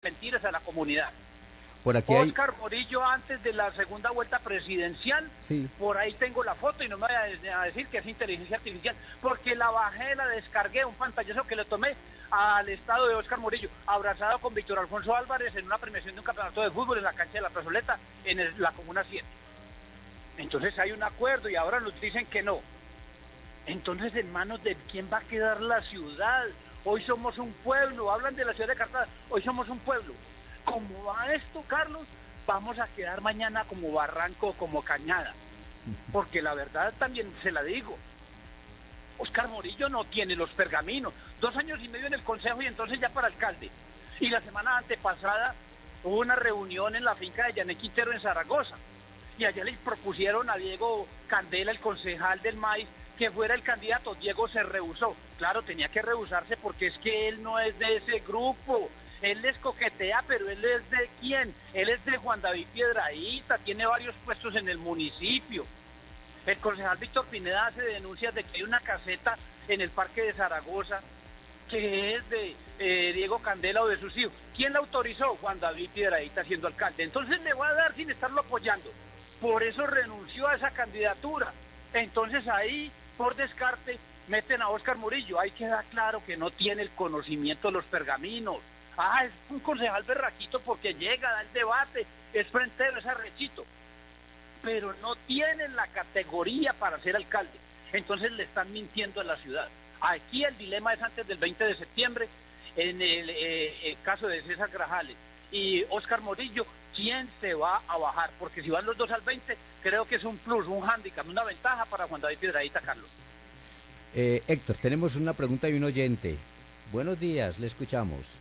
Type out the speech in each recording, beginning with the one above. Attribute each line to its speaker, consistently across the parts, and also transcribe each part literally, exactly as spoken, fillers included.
Speaker 1: mentiras a la comunidad.
Speaker 2: Por aquí hay...
Speaker 1: Óscar Murillo antes de la segunda vuelta presidencial,
Speaker 2: sí.
Speaker 1: Por ahí tengo la foto y no me voy a decir que es inteligencia artificial, porque la bajé, la descargué, un pantallazo que le tomé al estado de Óscar Murillo, abrazado con Víctor Alfonso Álvarez en una premiación de un campeonato de fútbol en la cancha de la Plazoleta, en el, la Comuna siete. Entonces hay un acuerdo y ahora nos dicen que no. Entonces, ¿en manos de quién va a quedar la ciudad? Hoy somos un pueblo, hablan de la ciudad de Cartago, hoy somos un pueblo. ¿Cómo va esto, Carlos? Vamos a quedar mañana como Barranco, como Cañada. Porque la verdad también se la digo. Óscar Murillo no tiene los pergaminos. Dos años y medio en el consejo y entonces ya para alcalde. Y la semana antepasada hubo una reunión en la finca de Yané Quintero en Zaragoza. Y allá les propusieron a Diego Candela, el concejal del Maíz, que fuera el candidato. Diego se rehusó. Claro, tenía que rehusarse porque es que él no es de ese grupo. Él les coquetea, pero él es de quién? Él es de Juan David Piedrahíta, tiene varios puestos en el municipio. El concejal Víctor Pineda hace denuncias de que hay una caseta en el Parque de Zaragoza que es de eh, Diego Candela o de sus hijos. ¿Quién la autorizó? Juan David Piedrahíta siendo alcalde. Entonces le va a dar sin estarlo apoyando. Por eso renunció a esa candidatura. Entonces ahí, por descarte, meten a Óscar Murillo. Ahí queda claro que no tiene el conocimiento de los pergaminos. Ah, es un concejal berraquito porque llega, da el debate, es frentero, es arrechito, pero no tiene la categoría para ser alcalde. Entonces le están mintiendo a la ciudad. Aquí el dilema es antes del veinte de septiembre, en el, eh, el caso de César Grajales y Óscar Murillo, ¿quién se va a bajar? Porque si van los dos al veinte, creo que es un plus, un hándicap, una ventaja para Juan David Piedrahíta, Carlos.
Speaker 2: Eh, Héctor, tenemos una pregunta de un oyente. Buenos días, le escuchamos.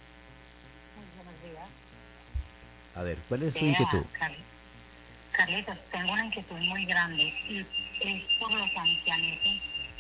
Speaker 2: A ver, ¿cuál es su inquietud?
Speaker 3: Carl, Carlitos, tengo una inquietud muy grande y es por los ancianitos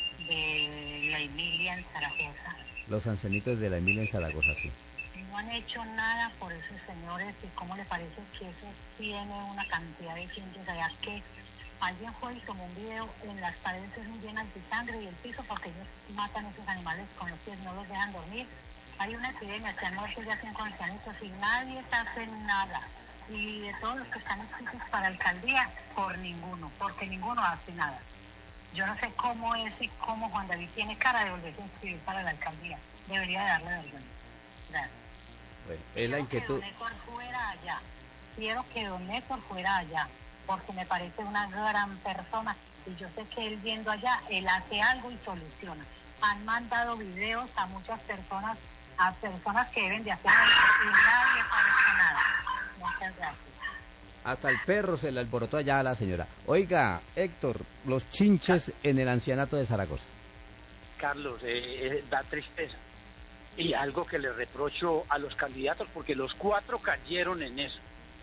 Speaker 3: de la Emilia en Zaragoza.
Speaker 2: Los ancianitos de la Emilia en Zaragoza, sí.
Speaker 3: No han hecho nada por esos señores y cómo le parece que eso tiene una cantidad de gente allá que alguien fue y tomó un video en las paredes llenas de sangre y el piso porque ellos matan a esos animales con los pies, no los dejan dormir. Hay una epidemia, se han muerto ya cinco ancianitos y nadie hace nada. Y de todos los que están escritos para alcaldía, por ninguno, porque ninguno hace nada. Yo no sé cómo es y cómo Juan David tiene cara de volverse a inscribir para la alcaldía. Debería darle vergüenza. Gracias.
Speaker 2: Bueno, es la inquietud.
Speaker 3: Quiero que don Héctor fuera allá. Quiero que don Héctor fuera allá, porque me parece una gran persona y yo sé que él viendo allá, él hace algo y soluciona. Han mandado videos a muchas personas, a personas que deben de hacer algo y nadie ha nada. Muchas gracias.
Speaker 2: Hasta el perro se le alborotó allá a la señora. Oiga, Héctor, los chinches en el ancianato de Zaragoza.
Speaker 1: Carlos, eh, eh, da tristeza. Y algo que le reprocho a los candidatos, porque los cuatro cayeron en eso,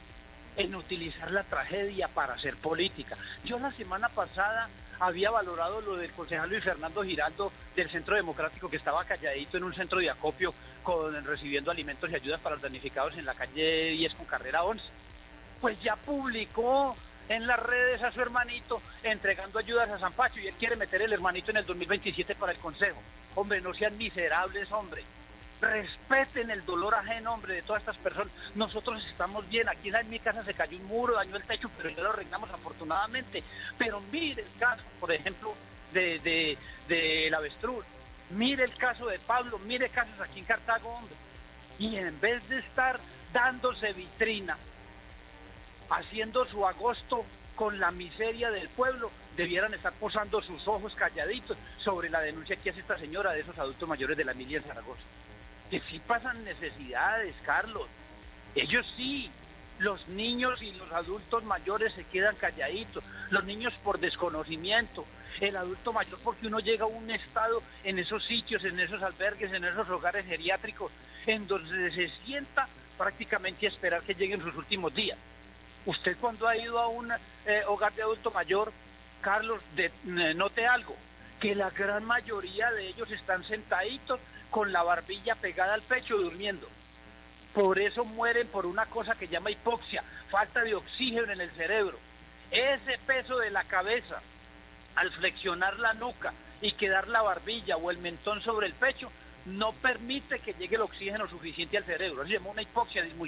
Speaker 1: en utilizar la tragedia para hacer política. Yo la semana pasada había valorado lo del concejal Luis Fernando Giraldo del Centro Democrático, que estaba calladito en un centro de acopio con, recibiendo alimentos y ayudas para los damnificados en la calle diez con carrera once. Pues ya publicó en las redes a su hermanito entregando ayudas a San Pacho y él quiere meter el hermanito en el dos mil veintisiete para el consejo. Hombre, no sean miserables, hombre. Respeten el dolor ajeno, hombre, de todas estas personas. Nosotros estamos bien. Aquí en mi casa se cayó un muro, dañó el techo, pero ya lo arreglamos afortunadamente. Pero mire el caso, por ejemplo, de, de, de el avestruz. Mire el caso de Pablo, mire casos aquí en Cartago, hombre. Y en vez de estar dándose vitrina, haciendo su agosto con la miseria del pueblo, debieran estar posando sus ojos calladitos sobre la denuncia que hace esta señora de esos adultos mayores de la Emilia en Zaragoza. Que sí pasan necesidades, Carlos. Ellos sí. Los niños y los adultos mayores se quedan calladitos. Los niños por desconocimiento. El adulto mayor porque uno llega a un estado en esos sitios, en esos albergues, en esos hogares geriátricos, en donde se sienta prácticamente a esperar que lleguen sus últimos días. Usted cuando ha ido a un eh, hogar de adulto mayor, Carlos, de, eh, note algo, que la gran mayoría de ellos están sentaditos con la barbilla pegada al pecho durmiendo. Por eso mueren por una cosa que llama hipoxia, falta de oxígeno en el cerebro. Ese peso de la cabeza, al flexionar la nuca y quedar la barbilla o el mentón sobre el pecho, no permite que llegue el oxígeno suficiente al cerebro. Se llama una hipoxia, disminución